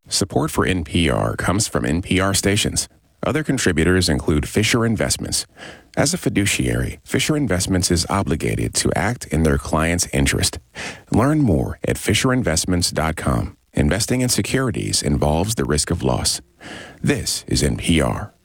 Support for NPR comes from NPR stations. Other contributors include Fisher Investments. As a fiduciary, Fisher Investments is obligated to act in their client's interest. Learn more at FisherInvestments.com. Investing in securities involves the risk of loss. This is NPR.